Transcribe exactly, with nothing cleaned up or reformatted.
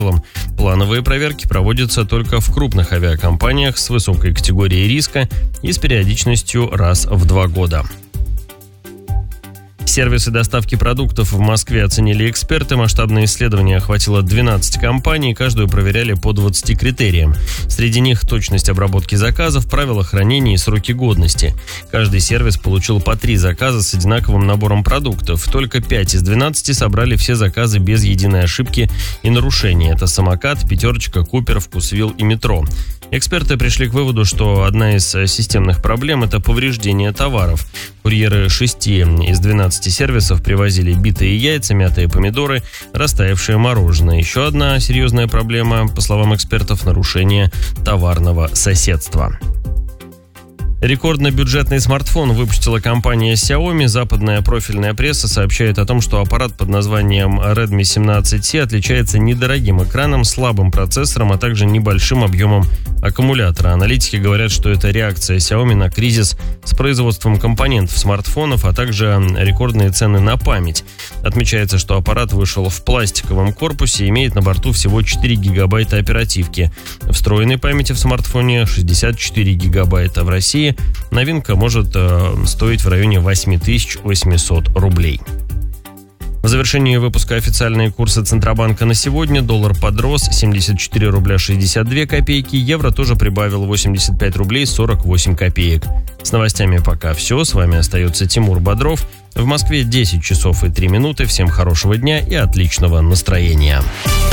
Плановые проверки проводятся только в крупных авиакомпаниях с высокой категорией риска и с периодичностью раз в два года. Сервисы доставки продуктов в Москве оценили эксперты. Масштабное исследование охватило двенадцать компаний, каждую проверяли по двадцати критериям. Среди них точность обработки заказов, правила хранения и сроки годности. Каждый сервис получил по три заказа с одинаковым набором продуктов. Только пять из двенадцати собрали все заказы без единой ошибки и нарушений. Это «Самокат», «Пятерочка», «Купер», «Вкусвилл» и «Метро». Эксперты пришли к выводу, что одна из системных проблем – это повреждение товаров. Курьеры шести из двенадцати сервисов привозили битые яйца, мятые помидоры, растаявшее мороженое. Еще одна серьезная проблема, по словам экспертов, нарушение товарного соседства. Рекордно-бюджетный смартфон выпустила компания Xiaomi. Западная профильная пресса сообщает о том, что аппарат под названием Redmi семнадцать си отличается недорогим экраном, слабым процессором, а также небольшим объемом аккумулятора. Аналитики говорят, что это реакция Xiaomi на кризис с производством компонентов смартфонов, а также рекордные цены на память. Отмечается, что аппарат вышел в пластиковом корпусе и имеет на борту всего четыре гигабайта оперативки. Встроенной памяти в смартфоне шестьдесят четыре гигабайта. В России новинка может э, стоить в районе восемь тысяч восемьсот рублей. В завершении выпуска официальные курсы Центробанка на сегодня. Доллар подрос семьдесят четыре рубля шестьдесят две копейки. Евро тоже прибавил восемьдесят пять рублей сорок восемь копеек. С новостями пока все. С вами остается Тимур Бодров. В Москве десять часов и три минуты. Всем хорошего дня и отличного настроения.